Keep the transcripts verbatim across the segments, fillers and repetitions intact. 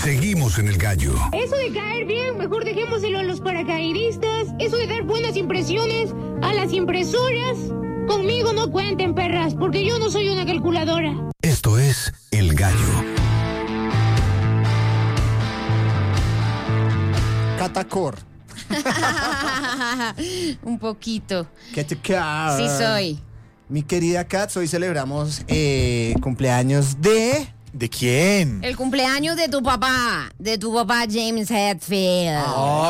Seguimos en El Gallo. Eso de caer bien, mejor dejémoselo a los paracaidistas. Eso de dar buenas impresiones a las impresoras. Conmigo no cuenten, perras, porque yo no soy una calculadora. Esto es El Gallo. Catacor. Un poquito. Catacor. Sí soy. Mi querida Katz, hoy celebramos eh, cumpleaños de... ¿De quién? El cumpleaños de tu papá, de tu papá James Hetfield. Oh,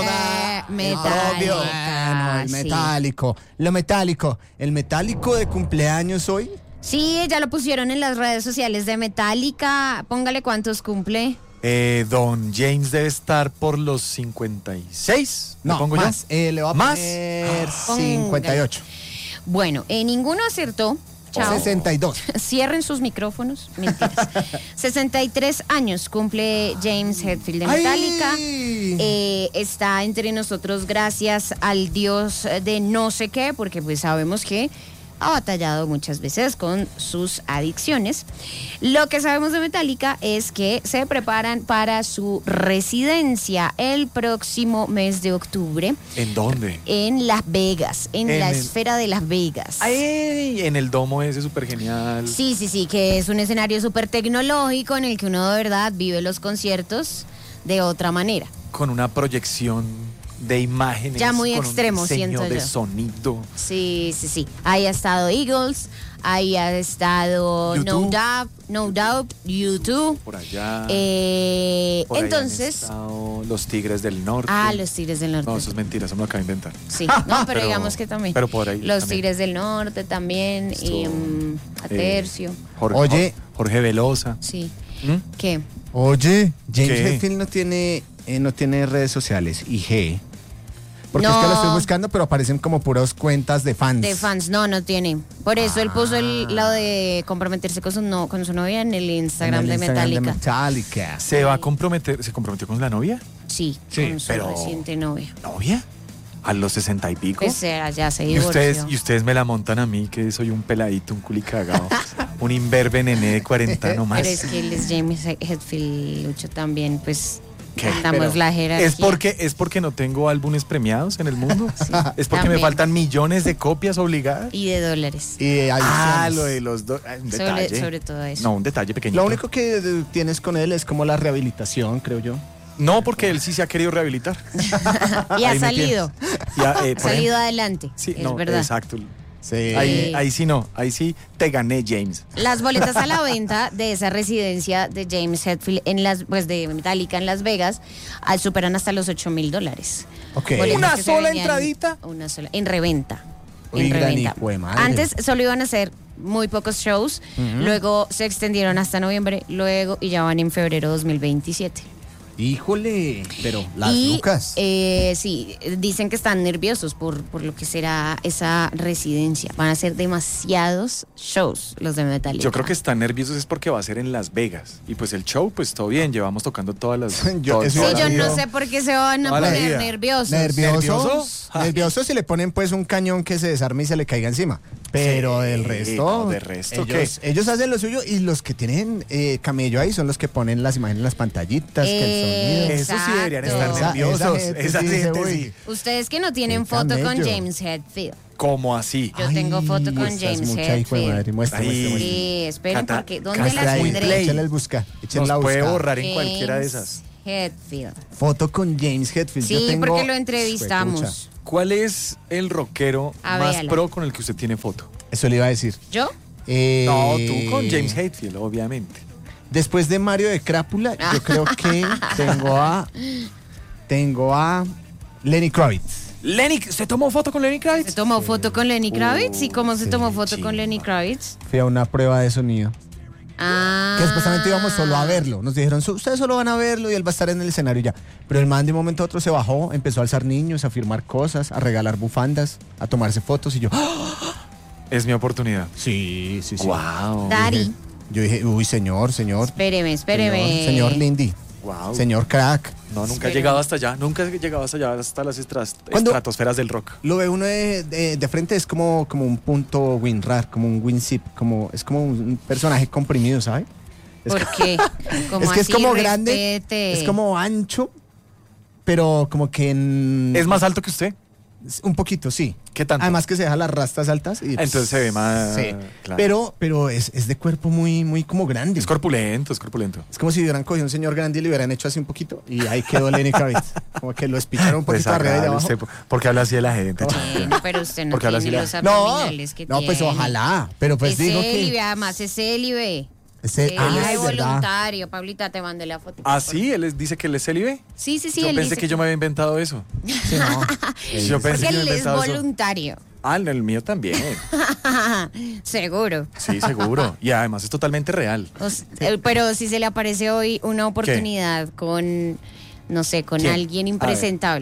Eh, metálica, Bueno, el sí. metálico. Lo metálico. El metálico de cumpleaños hoy. Sí, ya lo pusieron en las redes sociales de Metallica. Póngale cuántos cumple. Eh, don James debe estar por los cincuenta y seis. ¿Le No, pongo más. Eh, le voy a ¿Más? poner Póngale. cincuenta y ocho. Bueno, eh, ninguno acertó. Chao. sesenta y dos. Cierren sus micrófonos. Mentiras. sesenta y tres años cumple James Hetfield de ¡Ay! Metallica. Eh, está entre nosotros gracias al dios de no sé qué, porque pues sabemos que ha batallado muchas veces con sus adicciones. Lo que sabemos de Metallica es que se preparan para su residencia el próximo mes de octubre ¿En dónde? en Las Vegas, en, En la el- esfera de Las Vegas. Ay, en el domo ese súper genial. Sí, sí, sí, que es un escenario súper tecnológico en el que uno de verdad vive los conciertos de otra manera. Con una proyección de imágenes. Ya muy con extremo, un diseño siento de yo. sonido. Sí, sí, sí. Ahí ha estado Eagles, ahí ha estado U No dos. Doubt, No Doubt, U dos. Por allá. Eh, por ahí han entonces, estado los Tigres del Norte. ah, los Tigres del Norte. No, eso es mentira, eso me lo acabo de inventar. Sí, no, pero, Pero- digamos que también. pero por ahí Los también. Tigres del Norte también, y Estuvo, mm, eh, Atercio. Jorge, Oye. Jorge Velosa. Sí. ¿Mm? ¿Qué? Oye, James ¿Qué? Hetfield no tiene, eh, no tiene redes sociales. I G. Porque No. es que lo estoy buscando, pero aparecen como puras cuentas de fans. De fans, no, no tiene. Por eso él puso el, lo de comprometerse con su, no, con su novia en el Instagram, En el de, Instagram Metallica. de Metallica. ¿Se va a comprometer? ¿Se comprometió con la novia? Sí, Sí, con su pero- reciente novia. ¿Novia? ¿A los sesenta y pico? Pues era, ya se y divorció. ustedes, y ustedes me la montan a mí, que soy un peladito, un culicagado, un imberbe nené de cuarenta nomás. Pero es que él es James Hetfield, Lucho, también, pues ¿Qué? damos Pero la jerarquía. ¿Es porque, ¿Es porque no tengo álbumes premiados en el mundo? ¿Es porque también. me faltan millones de copias obligadas? Y de dólares. Y adiciones. Ah, lo de los dos. Un Sobre, detalle. sobre todo eso. No, un detalle pequeño. Lo único que eh, tienes con él es como la rehabilitación, creo yo. No, porque él sí se ha querido rehabilitar. Y ha Ahí me salido. Y ha, eh, Ha por salido ejemplo- adelante. Sí, es no, verdad. exacto. Sí. Ahí, ahí sí no, ahí sí te gané, James. Las boletas a la venta de esa residencia de James Hetfield en las, pues de Metallica en Las Vegas, ah, superan hasta los ocho mil dólares. Ok. Boletas ¿Una que se sola vendían- entradita? Una sola. En reventa. Uy, En gran reventa. hijo de madre. Antes solo iban a hacer muy pocos shows, luego se extendieron hasta noviembre, luego y ya van en febrero dos mil veintisiete. Híjole, pero las y lucas. eh, sí, dicen que están nerviosos por, por lo que será esa residencia. Van a ser demasiados shows los de Metallica. Yo creo que están nerviosos es porque va a ser en Las Vegas. Y pues el show, pues todo bien, llevamos tocando todas las... Yo- todas- eso Sí, todas yo las- vida. no sé por qué se van a Toda la poner vida. nerviosos. Nerviosos. ¿Nervioso? Nerviosos si le ponen pues un cañón que se desarme y se le caiga encima. Pero Sí, del resto. no, del resto, ellos, ellos hacen lo suyo y los que tienen eh, camello ahí son los que ponen las imágenes en las pantallitas, que el sonido. Eso sí deberían estar Exacto. Esa- nerviosos. esa gente Esa sí dice, gente "Uy". sí. Ustedes que no tienen Qué foto con camello. James Hetfield. ¿Cómo así? Yo tengo foto con esta es James mucha hijo de Hetfield. madre. Muestra, Ay. muestra, muestra. Sí, esperen Cata- porque ¿dónde Cata, las Muestra ahí, tendré? échenle el busca. Échenle la Nos puede busca. borrar en cualquiera de esas. Hetfield. Foto con James Hetfield. Yo Sí, tengo- porque lo entrevistamos. Juepucha. ¿Cuál es el rockero A más véala. pro con el que usted tiene foto? Eso le iba a decir. ¿Yo? Eh, No, tú con James Hetfield, obviamente. Después de Mario de Crápula, yo creo que tengo a. Tengo a Lenny Kravitz. Lenny, ¿se tomó foto con Lenny ¿Se Kravitz? tomó foto con Lenny Kravitz? ¿Y cómo se sí, tomó foto chimba. con Lenny Kravitz? Fui a una prueba de sonido. Ah. Que supuestamente íbamos solo a verlo. Nos dijeron, "Su- ustedes solo van a verlo y él va a estar en el escenario y ya". Pero el man de un momento a otro se bajó, empezó a alzar niños, a firmar cosas, a regalar bufandas, a tomarse fotos y yo. ¡Ah! Es mi oportunidad. Sí, sí, sí. Wow. Daddy. Yo dije, uy, señor, señor. Espéreme, espéreme. Señor, señor Lindy. Wow. Señor crack. No, nunca he Espera. llegado hasta allá. Nunca he llegado hasta allá, hasta las estras- ¿Cuándo? estratosferas del rock. Lo ve uno de, de- de frente, es como, como un punto WinRAR, como un WinZip, como, es como un personaje comprimido, ¿sabe? ¿Por qué? Como Es que es así, como grande, respete. es como ancho, pero como que en... ¿Es más alto que usted? Un poquito, sí. ¿Qué tanto? Además que se deja las rastas altas. Y, Entonces se ve más... Sí. claro. Pero, pero es, es de cuerpo muy, muy como grande. Es corpulento, es corpulento. Es como si hubieran cogido un señor grande y le hubieran hecho así un poquito. Y ahí quedó Lenny Kravitz. Como que lo espicharon un poquito arriba y de abajo. Usted, ¿por qué habla así de la gente? Bueno, pero usted no Porque habla tiene así los la- No, abdominales que no, pues tiene. ojalá. Pero pues es digo Célibe, que... además es Célibe. Ese, Célibe ah, es verdad. voluntario. Pablita, te mandé la foto. ¿Ah, sí? ¿Él es- dice que él es célibe? Sí, sí, sí. Yo él pensé dice que yo me había inventado eso. Sí, no. Yo pensé Porque que me él había es inventado eso. voluntario. Ah, en el mío también. Seguro. Sí, seguro. Y además es totalmente real. O s- eh, Pero si se le aparece hoy una oportunidad con, no sé, con ¿Quién? alguien A ver. impresentable.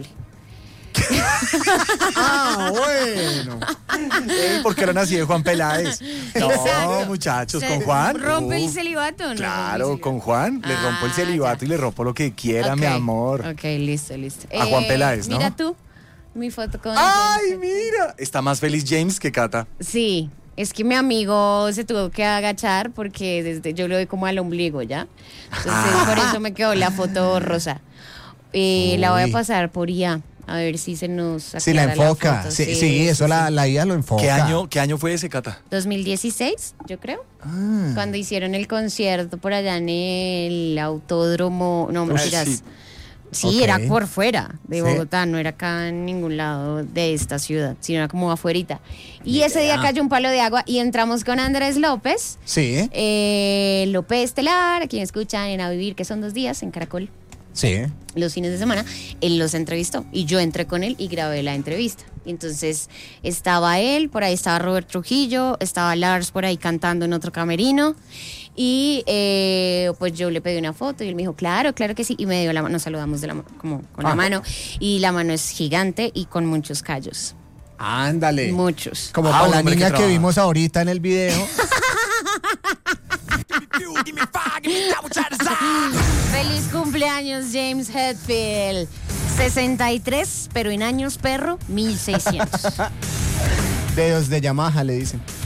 Ah, bueno. Eh, ¿Por qué eran así de Juan Peláez? No, Exacto. muchachos, Se con Juan. Rompe el uf, celibato, ¿no? Claro, con Juan. Le rompo el Ah, celibato ya. y le rompo lo que quiera, mi Ok, amor. Ok, listo, listo. A Juan Peláez, ¿no? Mira tú, mi foto con... ¡Ay, mira! Está más feliz James que Cata. Sí, es que mi amigo se tuvo que agachar porque desde yo le doy como al ombligo, ¿ya? Entonces Ah. por eso me quedó la foto rosa. Eh, la voy a Uy. pasar por I A, a ver si se nos Si la aclara enfoca. foto. Sí, sí, eso La, la I A lo enfoca. ¿Qué año, ¿Qué año fue ese, Cata? dos mil dieciséis, yo creo. Ah. Cuando hicieron el concierto por allá en el autódromo, no, mentiras. sí. Sí, Ok. era por fuera de Sí. Bogotá, no era acá en ningún lado de esta ciudad, sino era como afuerita. Y ese día cayó un palo de agua y entramos con Andrés López, Sí, eh, López Estelar, a quien escuchan en A Vivir, que son dos días en Caracol, sí. los fines de semana. Él los entrevistó y yo entré con él y grabé la entrevista. Entonces estaba él, por ahí estaba Robert Trujillo, estaba Lars por ahí cantando en otro camerino. Y eh, pues yo le pedí una foto y él me dijo, claro, claro que sí. Y me dio la mano, nos saludamos de la, ma- como con la Ah. mano. Y la mano es gigante y con muchos callos. Ándale. Muchos. Como Ah, para un la hombre que niña que, trabaja. vimos ahorita en el video. Feliz cumpleaños, James Hetfield. sesenta y tres, pero en años perro, mil seiscientos. Dedos de Yamaha, le dicen.